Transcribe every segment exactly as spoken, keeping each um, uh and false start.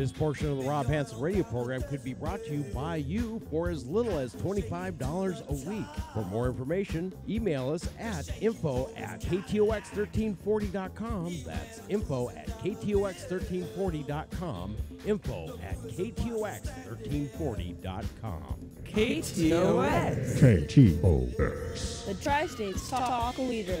This portion of the Rob Hansen radio program could be brought to you by you for as little as twenty-five dollars a week. For more information, email us at info at k t o x thirteen forty dot com. That's info at k t o x thirteen forty dot com. Info at k t o x thirteen forty dot com. K T O X. K T O X. The Tri-States Talk Leader.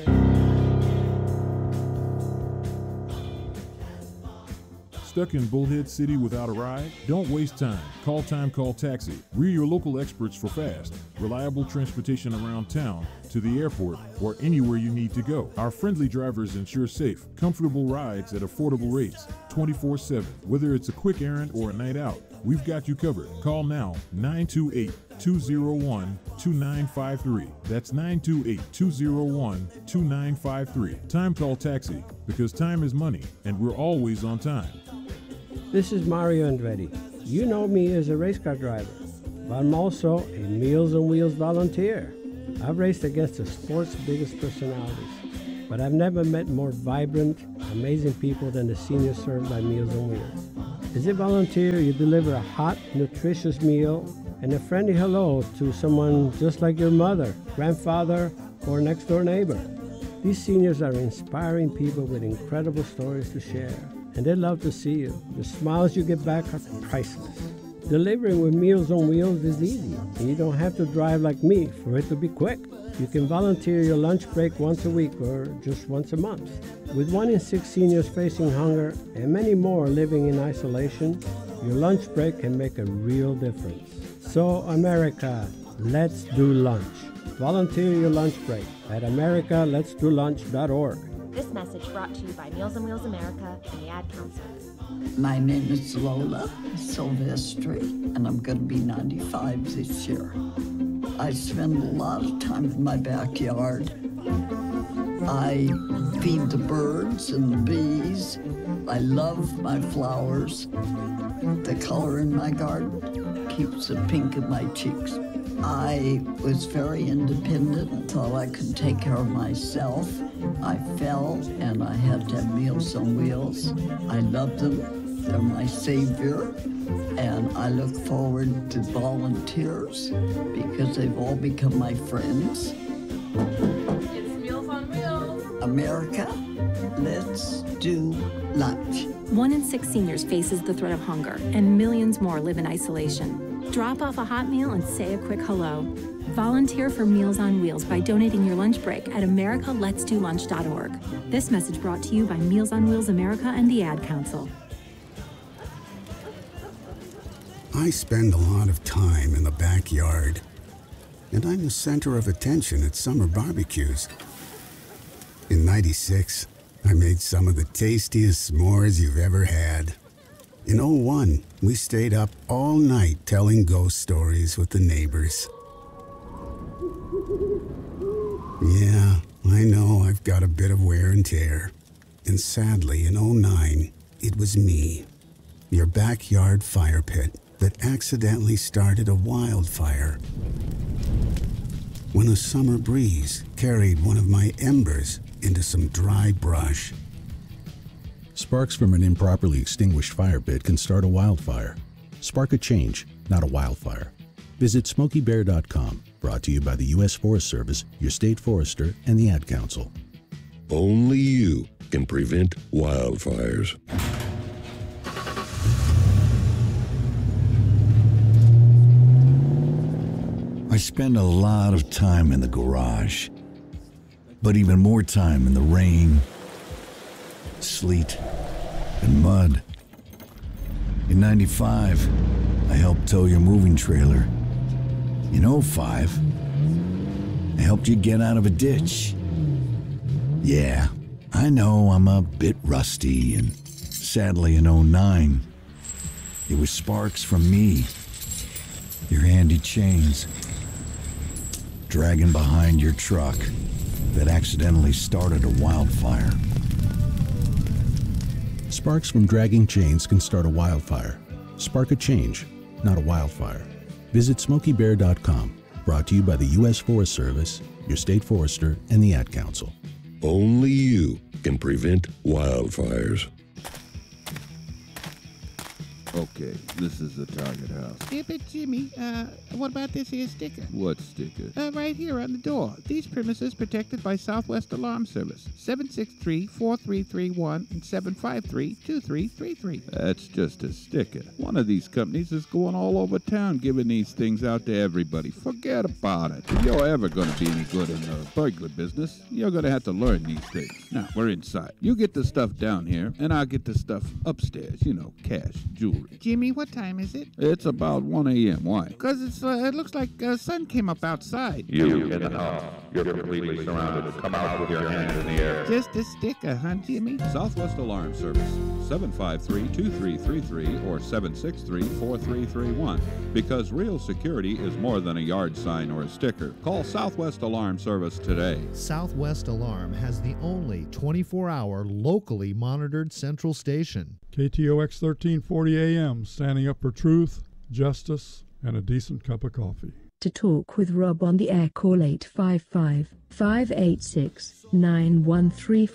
Stuck in Bullhead City without a ride? Don't waste time. Call Time Call Taxi. We're your local experts for fast, reliable transportation around town, to the airport, or anywhere you need to go. Our friendly drivers ensure safe, comfortable rides at affordable rates, twenty-four seven. Whether it's a quick errand or a night out, we've got you covered. Call now, nine two eight, two zero one, two nine five three. That's nine two eight, two zero one, two nine five three. Time Call Taxi, because time is money, and we're always on time. This is Mario Andretti. You know me as a race car driver, but I'm also a Meals on Wheels volunteer. I've raced against the sport's biggest personalities, but I've never met more vibrant, amazing people than the seniors served by Meals on Wheels. As a volunteer, you deliver a hot, nutritious meal and a friendly hello to someone just like your mother, grandfather, or next-door neighbor. These seniors are inspiring people with incredible stories to share, and they love to see you. The smiles you get back are priceless. Delivering with Meals on Wheels is easy, and you don't have to drive like me for it to be quick. You can volunteer your lunch break once a week or just once a month. With one in six seniors facing hunger and many more living in isolation, your lunch break can make a real difference. So, America, let's do lunch. Volunteer your lunch break at america lets do lunch dot org. This message brought to you by Meals on Wheels America and the Ad Council. My name is Lola Silvestri, and I'm going to be ninety-five this year. I spend a lot of time in my backyard. I feed the birds and the bees. I love my flowers. The color in my garden keeps the pink in my cheeks. I was very independent, thought I could take care of myself. I fell and I had to have Meals on Wheels. I love them. They're my savior. And I look forward to volunteers because they've all become my friends. It's Meals on Wheels. America, let's do lunch. One in six seniors faces the threat of hunger, and millions more live in isolation. Drop off a hot meal and say a quick hello. Volunteer for Meals on Wheels by donating your lunch break at america lets do lunch dot org. This message brought to you by Meals on Wheels America and the Ad Council. I spend a lot of time in the backyard, and I'm the center of attention at summer barbecues. In ninety-six, I made some of the tastiest s'mores you've ever had. In oh one, we stayed up all night telling ghost stories with the neighbors. Yeah, I know I've got a bit of wear and tear. And sadly, in oh nine, it was me, your backyard fire pit, that accidentally started a wildfire. When a summer breeze carried one of my embers into some dry brush. Sparks from an improperly extinguished fire pit can start a wildfire. Spark a change, not a wildfire. Visit smokey bear dot com, brought to you by the U S Forest Service, your state forester, and the Ad Council. Only you can prevent wildfires. I spend a lot of time in the garage, but even more time in the rain, sleet, and mud. In ninety-five, I helped tow your moving trailer. In oh five, I helped you get out of a ditch. Yeah, I know I'm a bit rusty, and sadly in oh nine, it was sparks from me, your handy chains, dragging behind your truck that accidentally started a wildfire. Sparks from dragging chains can start a wildfire. Spark a change, not a wildfire. Visit smokey bear dot com, brought to you by the U S Forest Service, your state forester, and the Ad Council. Only you can prevent wildfires. Okay, this is the target house. Yeah, but Jimmy, uh, what about this here sticker? What sticker? Uh, right here on the door. These premises protected by Southwest Alarm Service. seven six three, four three three one and seven five three, two three three three. That's just a sticker. One of these companies is going all over town giving these things out to everybody. Forget about it. If you're ever going to be any good in the burglar business, you're going to have to learn these things. Now, we're inside. You get the stuff down here, and I'll get the stuff upstairs. You know, cash, jewelry. Jimmy, what time is it? It's about one a.m. Why? Because it's uh, it looks like uh, sun came up outside. You in the house. You're completely surrounded. Come out with your hands in the air. Just a sticker, huh, Jimmy? Southwest Alarm Service, seven five three, two three three three or seven six three, four three three one. Because real security is more than a yard sign or a sticker. Call Southwest Alarm Service today. Southwest Alarm has the only twenty-four hour locally monitored central station. K T O X thirteen forty A M, standing up for truth, justice, and a decent cup of coffee. To talk with Rob on the air, call eight five five, five eight six, nine one three four.